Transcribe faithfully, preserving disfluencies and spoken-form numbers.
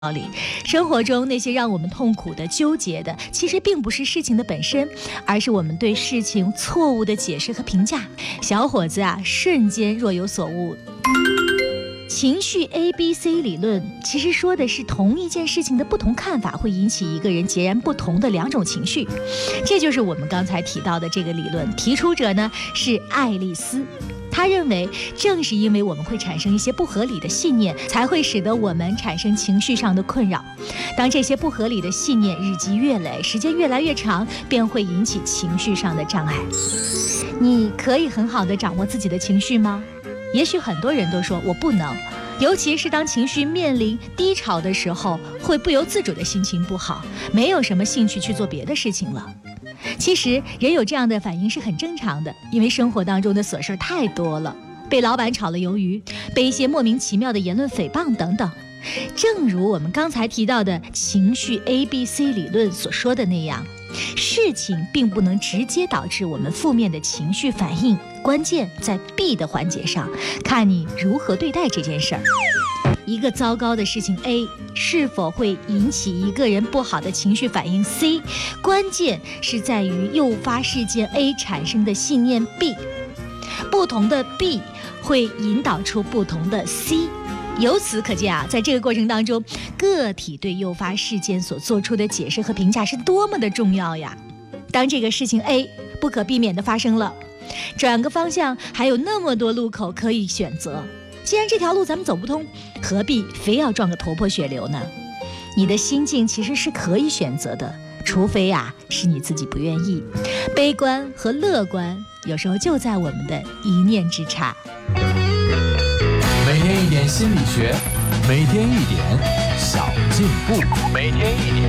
道理，生活中那些让我们痛苦的、纠结的，其实并不是事情的本身，而是我们对事情错误的解释和评价。小伙子啊，瞬间若有所悟。情绪 A B C 理论其实说的是同一件事情的不同看法会引起一个人截然不同的两种情绪，这就是我们刚才提到的这个理论。提出者呢是爱丽丝。他认为，正是因为我们会产生一些不合理的信念，才会使得我们产生情绪上的困扰。当这些不合理的信念日积月累，时间越来越长，便会引起情绪上的障碍。你可以很好地掌握自己的情绪吗？也许很多人都说我不能，尤其是当情绪面临低潮的时候，会不由自主的心情不好，没有什么兴趣去做别的事情了。其实人有这样的反应是很正常的，因为生活当中的琐事太多了，被老板炒了鱿鱼，被一些莫名其妙的言论诽谤等等。正如我们刚才提到的情绪 A B C 理论所说的那样，事情并不能直接导致我们负面的情绪反应，关键在 B 的环节上，看你如何对待这件事儿。一个糟糕的事情 A 是否会引起一个人不好的情绪反应 C， 关键是在于诱发事件 A 产生的信念 B， 不同的 B 会引导出不同的 C。 由此可见啊，在这个过程当中，个体对诱发事件所做出的解释和评价是多么的重要呀。当这个事情 A 不可避免地发生了，转个方向还有那么多路口可以选择，既然这条路咱们走不通，何必非要撞个头破血流呢？你的心境其实是可以选择的，除非啊是你自己不愿意。悲观和乐观有时候就在我们的一念之差。 每天一点心理学，每天一点小进步，每天一点